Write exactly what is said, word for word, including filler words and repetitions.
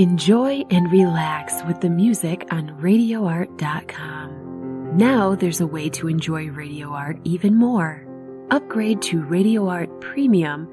Enjoy and relax with the music on radio art dot com. Now there's a way to enjoy Radio Art even more. Upgrade to Radio Art Premium